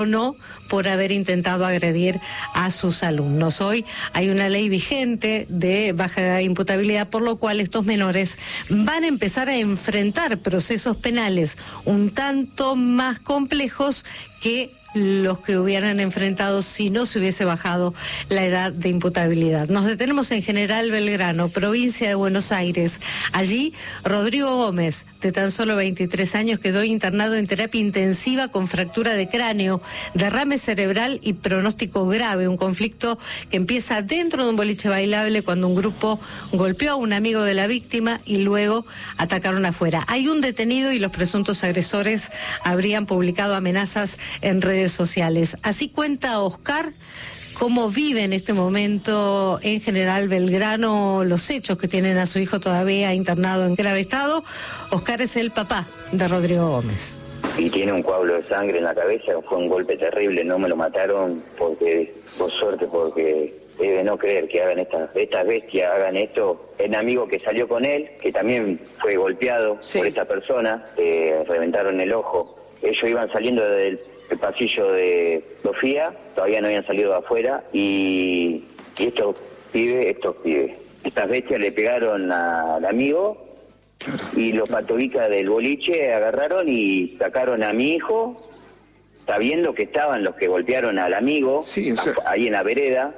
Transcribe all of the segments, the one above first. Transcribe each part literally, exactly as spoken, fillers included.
no por haber intentado agredir a sus alumnos. Hoy hay una ley vigente de baja imputabilidad, por lo cual estos menores van a empezar a enfrentar procesos penales un tanto más complejos que los que hubieran enfrentado si no se hubiese bajado la edad de imputabilidad. Nos detenemos en General Belgrano, provincia de Buenos Aires. Allí, Rodrigo Gómez, de tan solo veintitrés años, quedó internado en terapia intensiva con fractura de cráneo, derrame cerebral y pronóstico grave. Un conflicto que empieza dentro de un boliche bailable cuando un grupo golpeó a un amigo de la víctima y luego atacaron afuera. Hay un detenido y los presuntos agresores habrían publicado amenazas en redes sociales. Así cuenta Oscar cómo vive en este momento en General Belgrano los hechos que tienen a su hijo todavía internado en grave estado. Oscar es el papá de Rodrigo Gómez. Y tiene un coágulo de sangre en la cabeza, fue un golpe terrible, no me lo mataron porque, por suerte, porque es de no creer que hagan estas, estas bestias, hagan esto. El amigo que salió con él, que también fue golpeado sí. por esta persona, eh, reventaron el ojo. Ellos iban saliendo del el pasillo de Sofía, todavía no habían salido de afuera, y, y estos pibes, estos pibes, estas bestias le pegaron a, al amigo, y los patobicas del boliche agarraron y sacaron a mi hijo, sabiendo que estaban los que golpearon al amigo, sí, o sea... ahí en la vereda.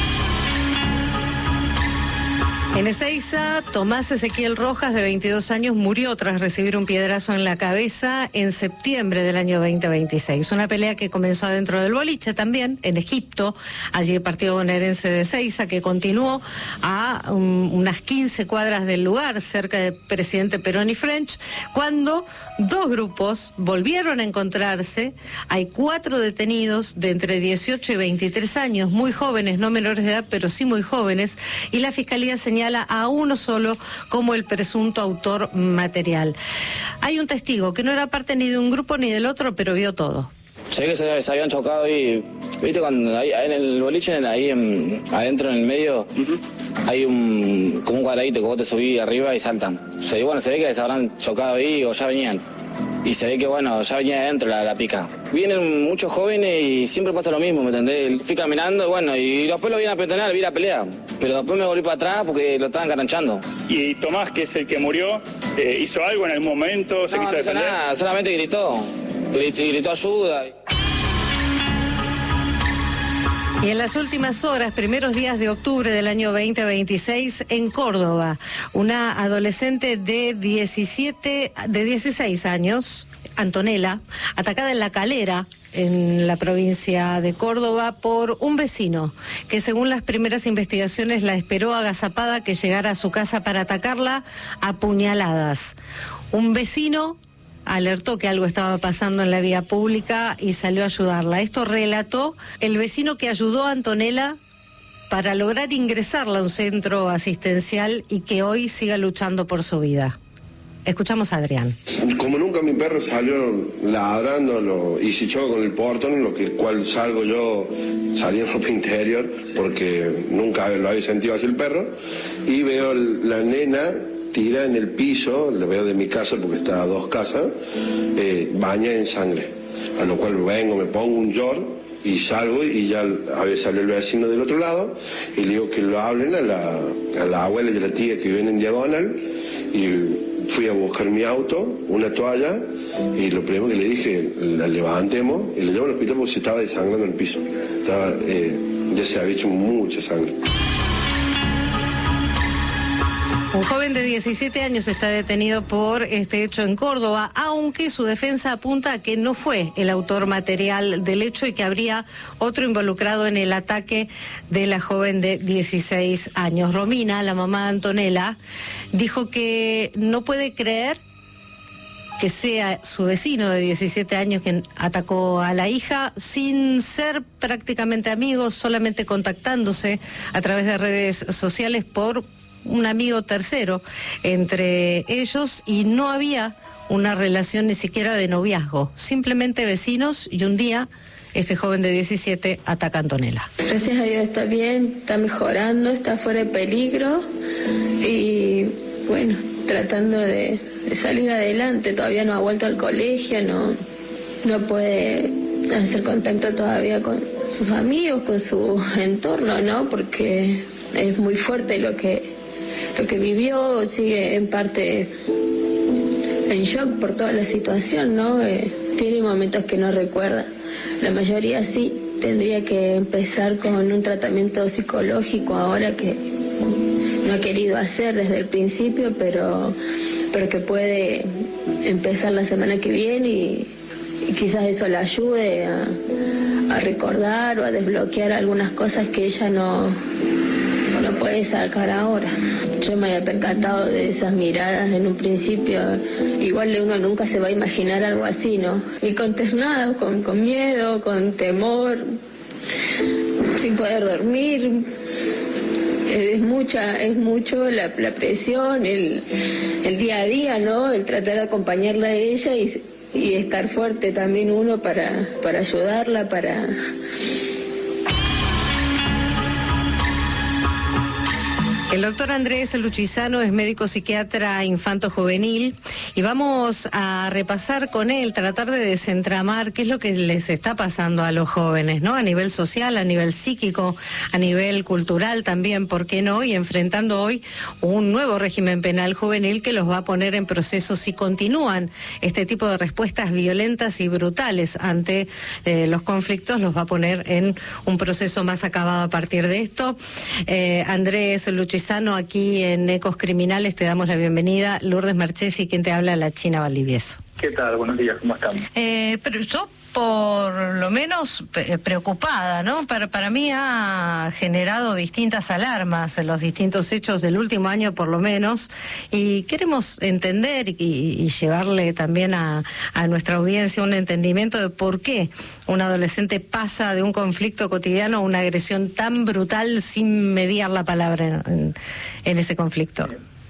En Ezeiza, Tomás Ezequiel Rojas, de veintidós años, murió tras recibir un piedrazo en la cabeza en septiembre del año veinte veintiséis. Una pelea que comenzó dentro del boliche también, en Egipto, allí el partido bonaerense de Ezeiza, que continuó a um, unas quince cuadras del lugar, cerca de Presidente Perón y French, cuando dos grupos volvieron a encontrarse. Hay cuatro detenidos de entre dieciocho y veintitrés años, muy jóvenes, no menores de edad, pero sí muy jóvenes, y la Fiscalía señala a uno solo como el presunto autor material. Hay un testigo que no era parte ni de un grupo ni del otro, pero vio todo. Sé que se, se habían chocado y, viste, cuando ahí, ahí en el boliche, ahí en, adentro en el medio, uh-huh. hay un como un cuadradito que vos te subís arriba y saltan. O sea, y bueno, se ve que se habrán chocado ahí o ya venían. Y se ve que, bueno, ya venía adentro la, la pica. Vienen muchos jóvenes y siempre pasa lo mismo, ¿me entendés? Fui caminando, bueno, y después lo vienen a petonar, vi la pelea. Pero después me volví para atrás porque lo estaban caranchando. ¿Y Tomás, que es el que murió, eh, hizo algo en el momento? ¿Se no, quiso no defender? Nada, solamente gritó. Gritó, gritó ayuda. Y en las últimas horas, primeros días de octubre del año veinte veintiséis, en Córdoba, una adolescente de diecisiete, de dieciséis años, Antonella, atacada en La Calera, en la provincia de Córdoba, por un vecino que, según las primeras investigaciones, la esperó agazapada que llegara a su casa para atacarla a puñaladas. Un vecino alertó que algo estaba pasando en la vía pública y salió a ayudarla. Esto relató el vecino que ayudó a Antonella para lograr ingresarla a un centro asistencial y que hoy siga luchando por su vida. Escuchamos a Adrián. Como nunca mi perro salió ladrando lo, y se chocó con el portón, lo que cual salgo yo, salí en ropa interior porque nunca lo había sentido así el perro, y veo la nena tira en el piso, lo veo de mi casa porque está a dos casas, eh, bañada en sangre. A lo cual vengo, me pongo un short y salgo, y ya había salido el vecino del otro lado, y le digo que lo hablen a la, a la abuela y a la tía que viven en diagonal, y fui a buscar mi auto, una toalla, y lo primero que le dije, la levantemos y la llevo al hospital porque se estaba desangrando en el piso. Estaba, eh, ya se había hecho mucha sangre. Un joven de diecisiete años está detenido por este hecho en Córdoba, aunque su defensa apunta a que no fue el autor material del hecho y que habría otro involucrado en el ataque de la joven de dieciséis años. Romina, la mamá de Antonella, dijo que no puede creer que sea su vecino de diecisiete años quien atacó a la hija, sin ser prácticamente amigos, solamente contactándose a través de redes sociales por un amigo tercero entre ellos, y no había una relación ni siquiera de noviazgo, simplemente vecinos, y un día este joven de diecisiete ataca a Antonella. Gracias a Dios está bien, está mejorando, está fuera de peligro y bueno, tratando de, de salir adelante. Todavía no ha vuelto al colegio, no, no puede hacer contacto todavía con sus amigos, con su entorno, ¿no? Porque es muy fuerte lo que, lo que vivió, sigue en parte en shock por toda la situación, ¿no? Eh, tiene momentos que no recuerda. La mayoría sí. Tendría que empezar con un tratamiento psicológico ahora que no ha querido hacer desde el principio, pero, pero que puede empezar la semana que viene y, y quizás eso le ayude a, a recordar o a desbloquear algunas cosas que ella no, no puede sacar ahora. Yo me había percatado de esas miradas en un principio, igual uno nunca se va a imaginar algo así, ¿no? Y consternado, con, con miedo, con temor, sin poder dormir. Es mucha, es mucho la, la presión, el, el día a día, ¿no? El tratar de acompañarla a ella y, y estar fuerte también uno para, para ayudarla, para... El doctor Andrés Luchizano es médico psiquiatra infanto-juvenil y vamos a repasar con él, tratar de desentramar qué es lo que les está pasando a los jóvenes, ¿no? A nivel social, a nivel psíquico, a nivel cultural también, ¿por qué no? Y enfrentando hoy un nuevo régimen penal juvenil que los va a poner en proceso si continúan este tipo de respuestas violentas y brutales ante eh, los conflictos, los va a poner en un proceso más acabado a partir de esto. Eh, Andrés Luchizano, aquí en Ecos Criminales, te damos la bienvenida. Lourdes Marchesi, quien te habla, la China Valdivieso. ¿Qué tal? Buenos días, ¿cómo están? Eh, pero yo, por lo menos, preocupada, ¿no? Para, para mí ha generado distintas alarmas en los distintos hechos del último año, por lo menos, y queremos entender y, y llevarle también a, a nuestra audiencia un entendimiento de por qué un adolescente pasa de un conflicto cotidiano a una agresión tan brutal sin mediar la palabra en, en, en ese conflicto.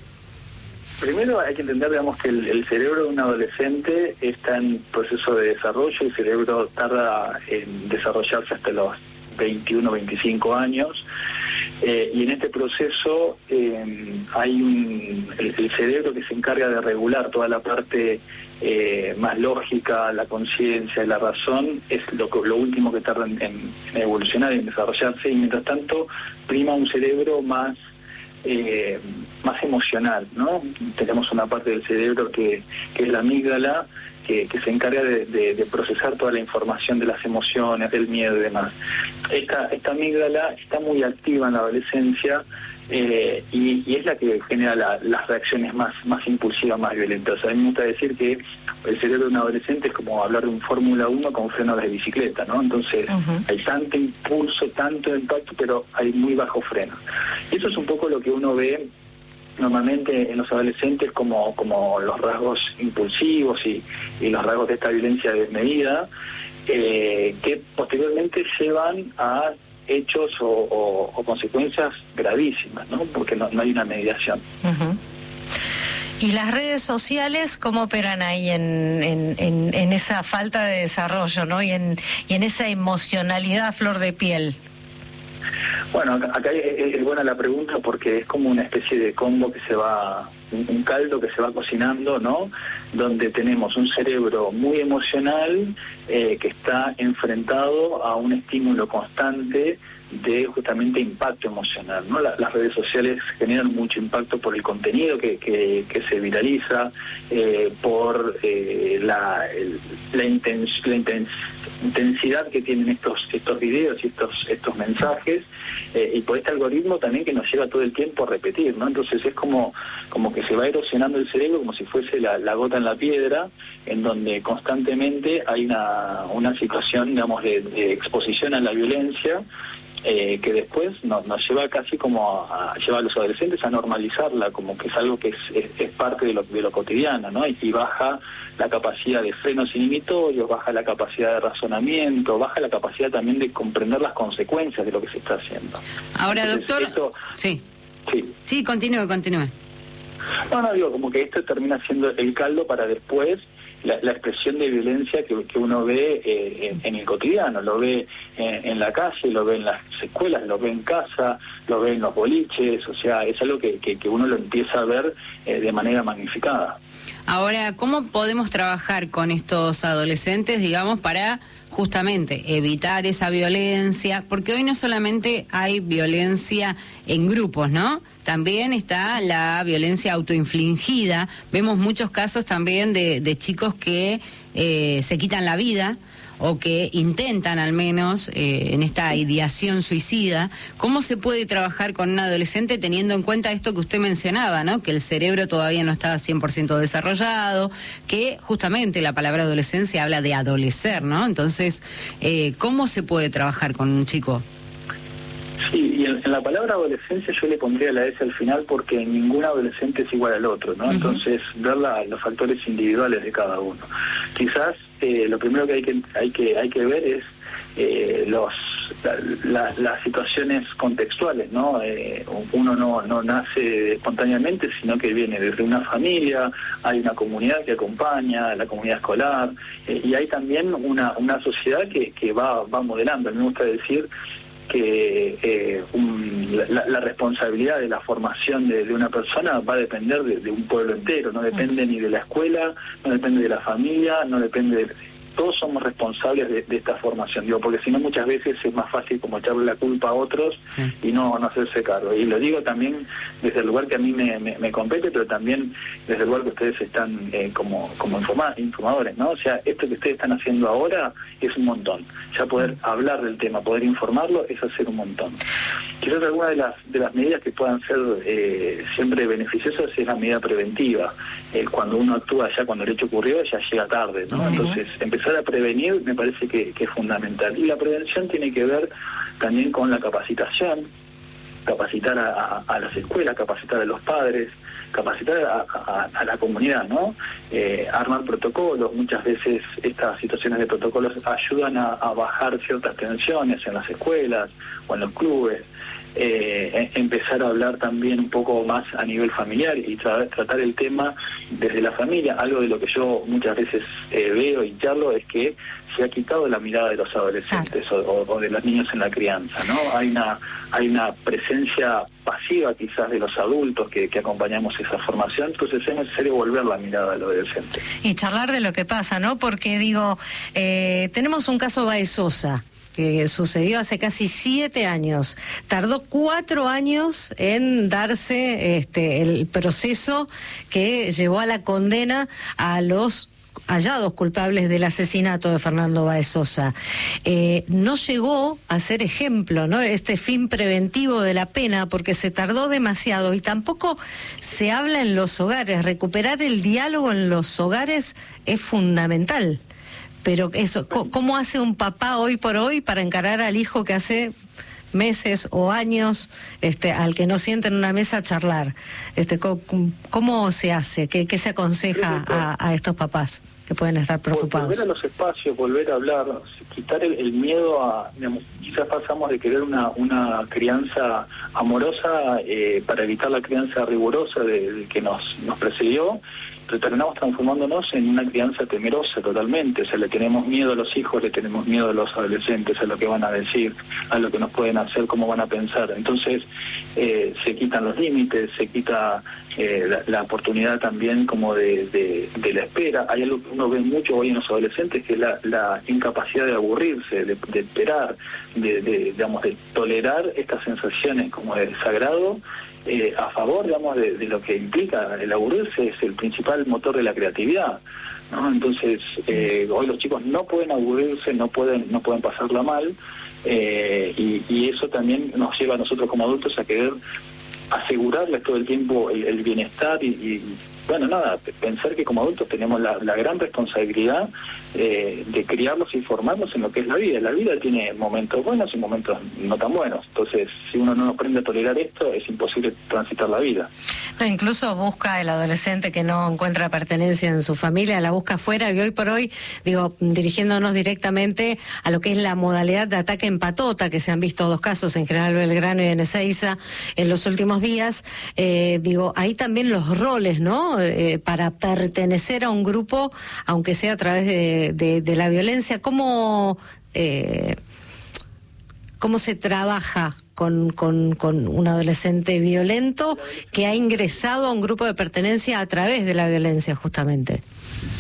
Primero hay que entender, digamos, que el, el cerebro de un adolescente está en proceso de desarrollo. El cerebro tarda en desarrollarse hasta los veintiuno, veinticinco años. Eh, y en este proceso eh, hay un, el, el cerebro que se encarga de regular toda la parte eh, más lógica, la conciencia, la razón, es lo, lo último que tarda en, en evolucionar, en desarrollarse, y mientras tanto prima un cerebro más Eh, más emocional, ¿no? Tenemos una parte del cerebro que, que es la amígdala, que, que se encarga de, de, de procesar toda la información de las emociones, del miedo y demás. Esta, esta amígdala está muy activa en la adolescencia eh, y, y es la que genera la, las reacciones más, más impulsivas, más violentas. A mí me gusta decir que el cerebro de un adolescente es como hablar de un Fórmula uno con frenos de bicicleta, ¿no? Entonces uh-huh. hay tanto impulso, tanto impacto, pero hay muy bajo freno. Y eso es un poco lo que uno ve normalmente en los adolescentes como, como los rasgos impulsivos y, y los rasgos de esta violencia desmedida, eh, que posteriormente llevan a hechos o, o, o consecuencias gravísimas, ¿no? Porque no, no hay una mediación. Uh-huh. ¿Y las redes sociales cómo operan ahí en, en, en, en esa falta de desarrollo, ¿no? Y en, y en esa emocionalidad a flor de piel? Bueno, acá es, es buena la pregunta porque es como una especie de combo que se va, un caldo que se va cocinando, ¿no? Donde tenemos un cerebro muy emocional eh, que está enfrentado a un estímulo constante de justamente impacto emocional, ¿no? La, las redes sociales generan mucho impacto por el contenido que, que, que se viraliza, eh, por eh, la, el, la, intens, la intens, intensidad que tienen estos estos videos y estos estos mensajes, eh, y por este algoritmo también que nos lleva todo el tiempo a repetir, ¿no? Entonces es como como que se va erosionando el cerebro como si fuese la, la gota en la piedra, en donde constantemente hay una, una situación, digamos, de, de exposición a la violencia, Eh, que después nos, nos lleva casi como a, a llevar a los adolescentes a normalizarla, como que es algo que es, es, es parte de lo, de lo cotidiano, ¿no? Y, y baja la capacidad de frenos inhibitorios, baja la capacidad de razonamiento, baja la capacidad también de comprender las consecuencias de lo que se está haciendo. Ahora, Entonces, doctor... esto, sí. Sí, sí, continúe, continúe. No, no, digo, como que esto termina siendo el caldo para después la, la expresión de violencia que, que uno ve eh, en, en el cotidiano, lo ve en, en la calle, lo ve en las escuelas, lo ve en casa, lo ve en los boliches, o sea, es algo que, que, que uno lo empieza a ver eh, de manera magnificada. Ahora, ¿cómo podemos trabajar con estos adolescentes, digamos, para justamente evitar esa violencia, porque hoy no solamente hay violencia en grupos, ¿no? También está la violencia autoinfligida. Vemos muchos casos también de, de chicos que eh, se quitan la vida, o que intentan al menos eh, en esta ideación suicida. ¿Cómo se puede trabajar con un adolescente teniendo en cuenta esto que usted mencionaba, ¿no? Que el cerebro todavía no está cien por ciento desarrollado, que justamente la palabra adolescencia habla de adolecer, ¿no? Entonces, eh, ¿cómo se puede trabajar con un chico? Sí, y en, en la palabra adolescencia yo le pondría la S al final porque ningún adolescente es igual al otro, ¿no? Uh-huh. Entonces, ver la, los factores individuales de cada uno. Quizás eh, lo primero que hay que hay que hay que ver es eh, los la, la, las situaciones contextuales, ¿no? Eh, uno no, no nace espontáneamente, sino que viene desde una familia, hay una comunidad que acompaña, la comunidad escolar, eh, y hay también una, una sociedad que, que va, va modelando. A mí me gusta decir que eh, un, la, la responsabilidad de la formación de, de una persona va a depender de, de un pueblo entero, no depende ni de la escuela, no depende de la familia, no depende de... Todos somos responsables de, de esta formación, digo, porque si no muchas veces es más fácil como echarle la culpa a otros sí. y no, no hacerse cargo. Y lo digo también desde el lugar que a mí me, me, me compete, pero también desde el lugar que ustedes están eh, como, como informa, informadores, ¿no? O sea, esto que ustedes están haciendo ahora es un montón. Ya poder hablar del tema, poder informarlo, es hacer un montón. Quizás alguna de las de las medidas que puedan ser eh, siempre beneficiosas es la medida preventiva. Eh, cuando uno actúa ya cuando el hecho ocurrió, ya llega tarde, ¿no? Sí. Entonces, empezar a prevenir me parece que, que es fundamental. Y la prevención tiene que ver también con la capacitación, capacitar a, a, a las escuelas, capacitar a los padres, capacitar a, a, a la comunidad, ¿no? Eh, armar protocolos. Muchas veces estas situaciones de protocolos ayudan a, a bajar ciertas tensiones en las escuelas o en los clubes. Eh, empezar a hablar también un poco más a nivel familiar y tra tratar el tema desde la familia. Algo de lo que yo muchas veces eh, veo y charlo es que se ha quitado la mirada de los adolescentes claro. o, o de los niños en la crianza, ¿no? Hay una hay una presencia pasiva quizás de los adultos que, que acompañamos esa formación, entonces es necesario volver la mirada al adolescente. Y charlar de lo que pasa, ¿no? Porque digo, eh, tenemos un caso Baez Sosa, que sucedió hace casi siete años. Tardó cuatro años en darse este el proceso que llevó a la condena a los hallados culpables del asesinato de Fernando Baez Sosa. Eh, no llegó a ser ejemplo, ¿no? Este fin preventivo de la pena, porque se tardó demasiado y tampoco se habla en los hogares. Recuperar el diálogo en los hogares es fundamental. Pero eso, ¿cómo hace un papá hoy por hoy para encarar al hijo que hace meses o años, este, al que no sienta en una mesa a charlar? Este, ¿cómo, cómo se hace? ¿Qué, qué se aconseja a, a estos papás que pueden estar preocupados? Volver a los espacios, volver a hablar, quitar el, el miedo a... Digamos, quizás pasamos de querer una, una crianza amorosa eh, para evitar la crianza rigurosa de, de que nos, nos precedió, pero terminamos transformándonos en una crianza temerosa totalmente. O sea, le tenemos miedo a los hijos, le tenemos miedo a los adolescentes, a lo que van a decir, a lo que nos pueden hacer, cómo van a pensar. Entonces eh, se quitan los límites, se quita eh, la, la oportunidad también como de, de, de la espera. Hay algo que uno ve mucho hoy en los adolescentes, que es la, la incapacidad de aburrirse, de, de esperar, de, de, digamos, de tolerar estas sensaciones como de desagrado. Eh, a favor, digamos, de, de lo que implica el aburrirse, es el principal motor de la creatividad, ¿no? Entonces, eh, hoy los chicos no pueden aburrirse, no pueden no pueden pasarla mal, eh, y, y eso también nos lleva a nosotros como adultos a querer asegurarles todo el tiempo el, el bienestar y, y, bueno, nada, pensar que como adultos tenemos la, la gran responsabilidad eh, de criarlos y formarlos en lo que es la vida. La vida tiene momentos buenos y momentos no tan buenos. Entonces, si uno no aprende a tolerar esto, es imposible transitar la vida. No, incluso busca el adolescente que no encuentra pertenencia en su familia, la busca afuera, y hoy por hoy, digo, dirigiéndonos directamente a lo que es la modalidad de ataque en patota, que se han visto dos casos en General Belgrano y en Ezeiza en los últimos días, eh, digo, ahí también los roles, ¿no? Eh, para pertenecer a un grupo, aunque sea a través de, de, de la violencia, ¿cómo, eh, cómo se trabaja con, con, con un adolescente violento que ha ingresado a un grupo de pertenencia a través de la violencia, justamente?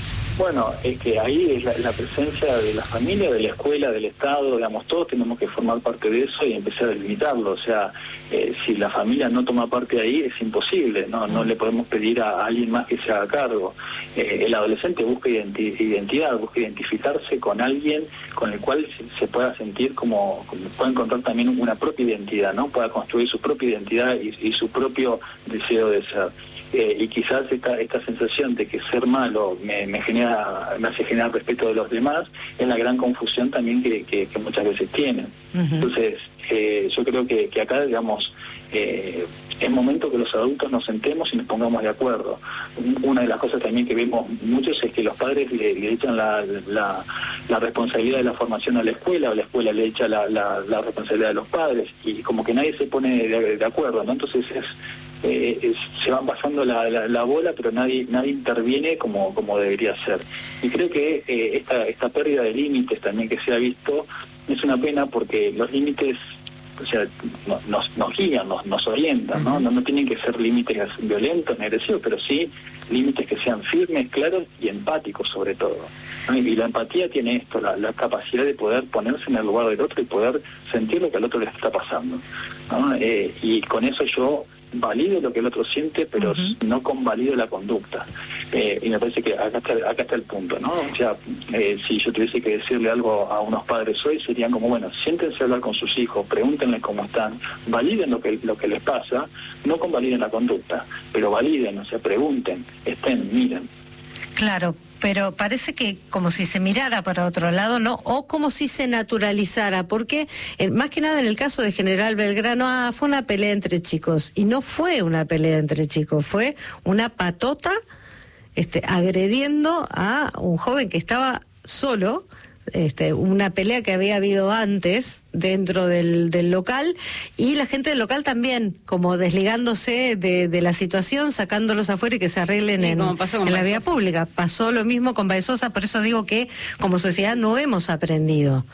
Bueno, es que ahí es la, la presencia de la familia, de la escuela, del Estado, digamos, todos tenemos que formar parte de eso y empezar a limitarlo. O sea, eh, si la familia no toma parte ahí, es imposible, no no le podemos pedir a, a alguien más que se haga cargo. Eh, el adolescente busca identi identidad, busca identificarse con alguien con el cual se, se pueda sentir como, como, pueda encontrar también una propia identidad, ¿no? Pueda construir su propia identidad y, y su propio deseo de ser. Eh, y quizás esta esta sensación de que ser malo me, me genera me hace generar respeto de los demás es la gran confusión también que, que, que muchas veces tienen. Uh-huh. Entonces eh, yo creo que, que acá, digamos, eh, es momento que los adultos nos sentemos y nos pongamos de acuerdo. Una de las cosas también que vemos muchos es que los padres le, le echan la, la, la responsabilidad de la formación a la escuela, o la escuela le echa la, la, la responsabilidad de los padres, y como que nadie se pone de, de acuerdo, ¿no? Entonces es Eh, es, se van pasando la, la, la bola, pero nadie nadie interviene como como debería ser. Y creo que eh, esta esta pérdida de límites también que se ha visto es una pena, porque los límites, o sea, no, nos, nos guían, nos, nos orientan, ¿no? ¿no? No tienen que ser límites violentos ni agresivos, pero sí límites que sean firmes, claros y empáticos sobre todo, ¿no? Y la empatía tiene esto, la, la capacidad de poder ponerse en el lugar del otro y poder sentir lo que al otro le está pasando, ¿no? Eh, y con eso yo valido lo que el otro siente, pero uh-huh. no convalido la conducta. Eh, y me parece que acá está, acá está el punto, ¿no? O sea, eh, si yo tuviese que decirle algo a unos padres hoy, serían como, bueno, siéntense a hablar con sus hijos, pregúntenle cómo están, validen lo que lo que les pasa, no convaliden la conducta, pero validen, o sea, pregunten, estén, miren. Claro, pero parece que como si se mirara para otro lado, ¿no? O como si se naturalizara, porque eh, más que nada en el caso de General Belgrano, ah, fue una pelea entre chicos, y no fue una pelea entre chicos, fue una patota este, agrediendo a un joven que estaba solo, este, una pelea que había habido antes dentro del, del local, y la gente del local también como desligándose de, de la situación, sacándolos afuera y que se arreglen en, en la vía pública. Pasó lo mismo con Baezosa, por eso digo que como sociedad no hemos aprendido.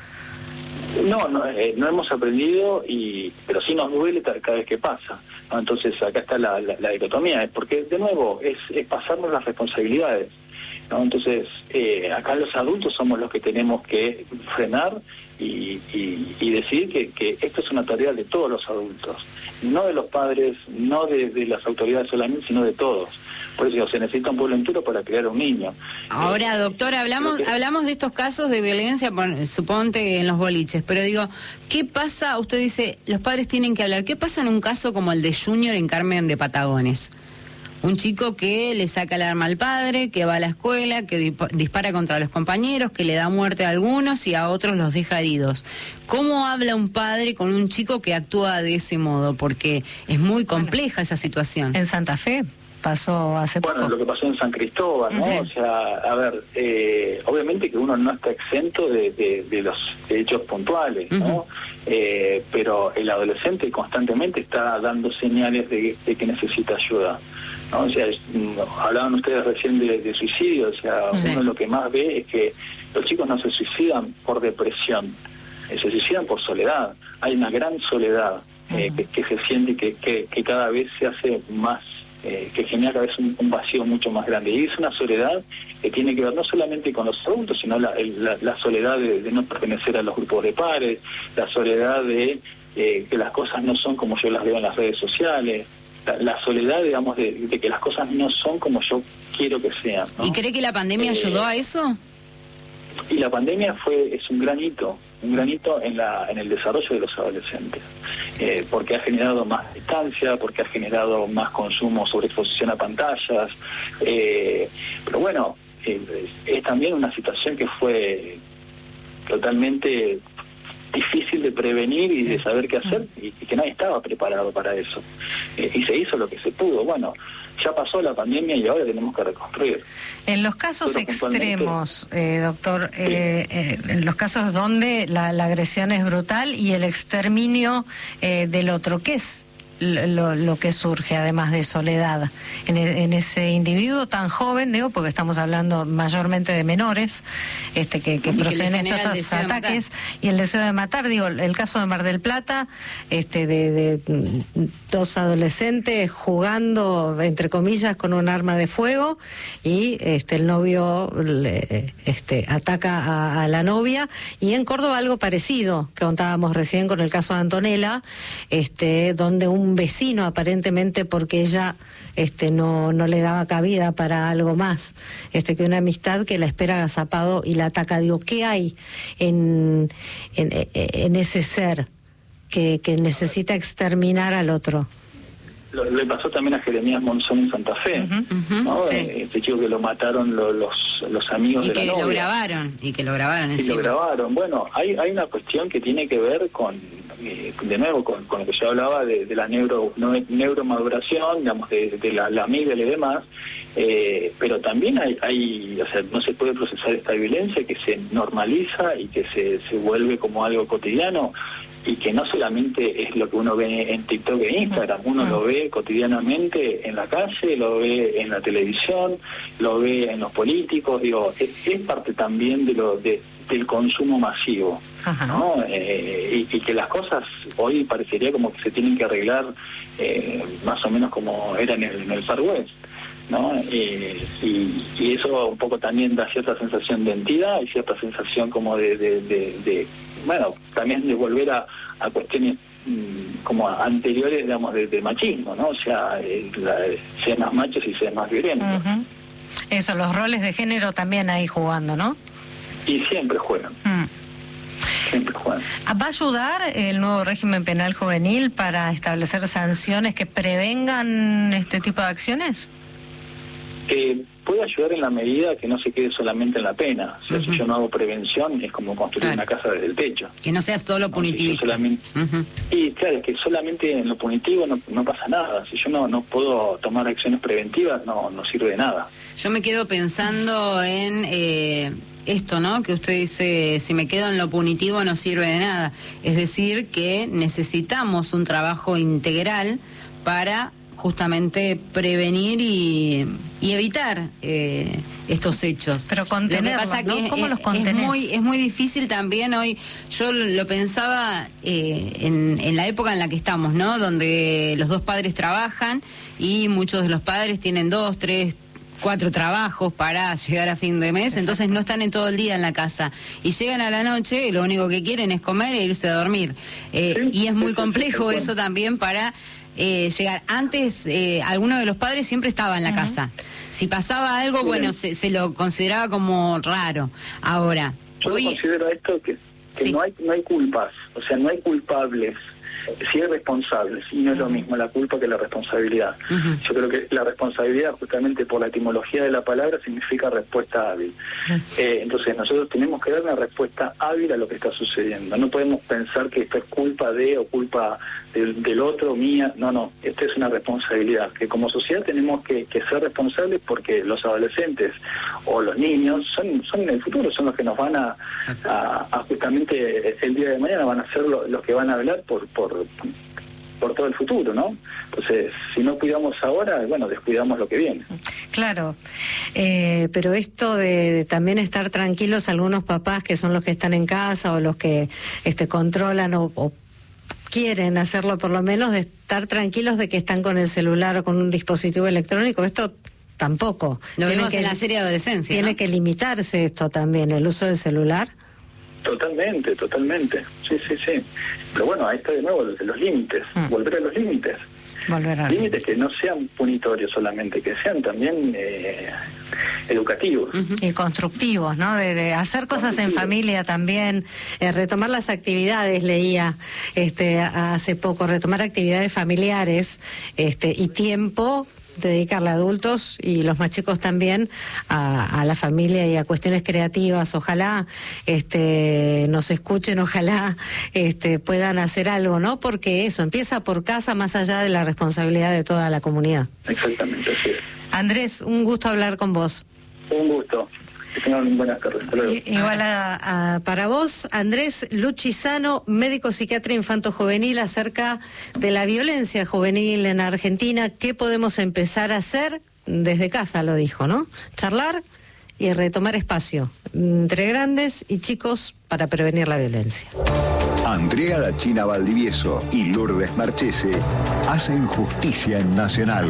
No, no, eh, no hemos aprendido, y pero sí nos duele cada vez que pasa, ¿no? Entonces acá está la, la, la dicotomía, porque de nuevo es, es pasarnos las responsabilidades, ¿no? Entonces eh, acá los adultos somos los que tenemos que frenar y, y, y decir que, que esto es una tarea de todos los adultos, no de los padres, no de, de las autoridades solamente, sino de todos. Por eso se necesita un pueblo entero para criar a un niño. Ahora, eh, doctor, hablamos que... hablamos de estos casos de violencia, suponte en los boliches, pero digo, ¿qué pasa? Usted dice, los padres tienen que hablar. ¿Qué pasa en un caso como el de Junior en Carmen de Patagones? Un chico que le saca el arma al padre, que va a la escuela, que dispara contra los compañeros, que le da muerte a algunos y a otros los deja heridos. ¿Cómo habla un padre con un chico que actúa de ese modo? Porque es muy compleja bueno, esa situación. En Santa Fe pasó hace bueno, poco. Bueno, lo que pasó en San Cristóbal, ¿no? Sí. O sea, a ver, eh, obviamente que uno no está exento de, de, de los hechos puntuales, ¿no? Uh-huh. eh, pero el adolescente constantemente está dando señales de, de que necesita ayuda, ¿no? O sea, es, hablaban ustedes recién de, de suicidio, o sea, sí. Uno lo que más ve es que los chicos no se suicidan por depresión, eh, se suicidan por soledad. Hay una gran soledad eh, uh-huh. que, que se siente y que, que, que cada vez se hace más, eh, que genera cada vez un, un vacío mucho más grande. Y es una soledad que tiene que ver no solamente con los adultos, sino la, la, la soledad de, de no pertenecer a los grupos de pares, la soledad de eh, que las cosas no son como yo las veo en las redes sociales, la, la soledad, digamos, de, de que las cosas no son como yo quiero que sean, ¿no? ¿Y cree que la pandemia eh, ayudó a eso? Y la pandemia fue es un gran hito, un gran hito en, la, en el desarrollo de los adolescentes, eh, porque ha generado más distancia, porque ha generado más consumo, sobreexposición a pantallas, eh, pero bueno, eh, es también una situación que fue totalmente difícil de prevenir y sí. de saber qué hacer, y, y que nadie estaba preparado para eso, eh, y se hizo lo que se pudo. Bueno, ya pasó la pandemia y ahora tenemos que reconstruir. En los casos Pero extremos, eh, doctor, sí. eh, eh, en los casos donde la, la agresión es brutal y el exterminio eh, del otro, ¿qué es lo, lo que surge, además de soledad, en, en ese individuo tan joven, digo, porque estamos hablando mayormente de menores, este que, que proceden de estos, estos ataques, y el deseo de matar, digo, el caso de Mar del Plata, este de, de dos adolescentes jugando, entre comillas, con un arma de fuego, y este el novio le, este ataca a, a la novia, y en Córdoba algo parecido, que contábamos recién con el caso de Antonella, este donde un vecino, aparentemente porque ella este no no le daba cabida para algo más este que una amistad, que la espera agazapado y la ataca. Digo, ¿qué hay en en, en ese ser que, que necesita exterminar al otro? Lo, le pasó también a Jeremías Monzón en Santa Fe, uh-huh, uh-huh, ¿no? Sí. Este chico que lo mataron lo, los los amigos y de la novia. Y que lo grabaron, y que lo grabaron encima. Y lo grabaron. Bueno, hay hay una cuestión que tiene que ver con, eh, de nuevo, con, con lo que yo hablaba de, de la neuro no, neuromaduración, digamos, de, de la, la amígdala y demás, eh, pero también hay, hay, o sea, no se puede procesar esta violencia que se normaliza y que se, se vuelve como algo cotidiano, y que no solamente es lo que uno ve en TikTok e Instagram, uno lo ve cotidianamente en la calle, lo ve en la televisión, lo ve en los políticos, digo, es, es parte también de lo de, del consumo masivo, ¿no? Eh, y, y que las cosas hoy parecería como que se tienen que arreglar eh, más o menos como era en el, en el Far West, ¿no? Eh, y, y eso un poco también da cierta sensación de entidad y cierta sensación como de, de, de, de bueno, también de volver a, a cuestiones mmm, como anteriores, digamos, de, de machismo, ¿no? O sea, eh, la, ser más machos y ser más violentos. Uh-huh. Eso, los roles de género también ahí jugando, ¿no? Y siempre juegan. Mm. Siempre juegan. ¿Va a ayudar el nuevo régimen penal juvenil para establecer sanciones que prevengan este tipo de acciones? Eh, puede ayudar en la medida que no se quede solamente en la pena. O sea, uh-huh. si yo no hago prevención, es como construir claro. una casa desde el techo. Que no sea solo punitivo. No, si solamente... uh-huh. Y claro, es que solamente en lo punitivo no, no pasa nada. Si yo no, no puedo tomar acciones preventivas, no, no sirve de nada. Yo me quedo pensando en eh, esto, ¿no? Que usted dice, si me quedo en lo punitivo no sirve de nada. Es decir, que necesitamos un trabajo integral para justamente prevenir y, y evitar eh, estos hechos. Pero contenerlos, lo que pasa ¿no? que ¿Cómo es, los contenés? Es muy, es muy difícil también hoy. Yo lo pensaba eh, en, en la época en la que estamos, ¿no? Donde los dos padres trabajan y muchos de los padres tienen dos, tres, cuatro trabajos para llegar a fin de mes. Exacto. Entonces no están en todo el día en la casa y llegan a la noche y lo único que quieren es comer e irse a dormir. Eh, sí, y es muy sí, complejo sí, sí, eso también para... Eh, llegar. Antes, eh, alguno de los padres siempre estaba en la uh-huh. casa. Si pasaba algo, bueno, se, se lo consideraba como raro. Ahora, yo hoy... considero esto que, que sí. no hay no hay culpas, o sea, no hay culpables. Sí hay responsables, y no es lo mismo la culpa que la responsabilidad. Uh-huh. Yo creo que la responsabilidad, justamente por la etimología de la palabra, significa respuesta hábil. Uh-huh. Eh, entonces nosotros tenemos que dar una respuesta hábil a lo que está sucediendo. No podemos pensar que esto es culpa de o culpa del, del otro, mía. No, no, esta es una responsabilidad, que como sociedad tenemos que, que ser responsables, porque los adolescentes o los niños son, son en el futuro, son los que nos van a, a, a justamente el día de mañana van a ser lo, los que van a hablar por, por por todo el futuro, ¿no? Entonces, si no cuidamos ahora, bueno, descuidamos lo que viene. Claro, eh, pero esto de, de también estar tranquilos, algunos papás que son los que están en casa o los que este controlan o, o quieren hacerlo por lo menos, de estar tranquilos de que están con el celular o con un dispositivo electrónico, esto tampoco. Lo vemos en la serie Adolescencia, Tiene ¿no? que limitarse esto también, el uso del celular. Totalmente, totalmente. Sí, sí, sí. Pero bueno, ahí está de nuevo los límites. Mm. Volver a los límites. Volver a límites que no sean punitorios solamente, que sean también eh, educativos. Uh-huh. Y constructivos, ¿no? De, de hacer cosas en familia también, eh, retomar las actividades, leía este hace poco, retomar actividades familiares este y tiempo dedicarle a adultos y los más chicos también a, a la familia y a cuestiones creativas. Ojalá este nos escuchen, ojalá este puedan hacer algo, ¿no? Porque eso empieza por casa, más allá de la responsabilidad de toda la comunidad. Exactamente, así es. Andrés, un gusto hablar con vos. Un gusto. Que tengan buenas tardes. Hasta luego. Igual a, a, para vos, Andrés Luchisano, médico psiquiatra infanto-juvenil, acerca de la violencia juvenil en Argentina. ¿Qué podemos empezar a hacer? Desde casa lo dijo, ¿no? Charlar y retomar espacio entre grandes y chicos para prevenir la violencia. Andrea La China Valdivieso y Lourdes Marchese hacen justicia en Nacional.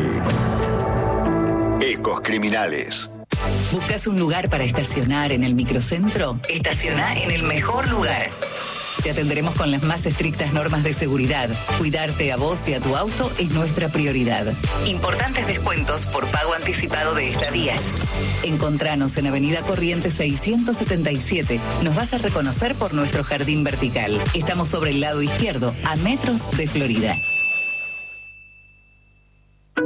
Ecos Criminales. ¿Buscas un lugar para estacionar en el microcentro? Estaciona en el mejor lugar. Te atenderemos con las más estrictas normas de seguridad. Cuidarte a vos y a tu auto es nuestra prioridad. Importantes descuentos por pago anticipado de estadías. Encontranos en Avenida Corrientes seiscientos setenta y siete. Nos vas a reconocer por nuestro jardín vertical. Estamos sobre el lado izquierdo, a metros de Florida.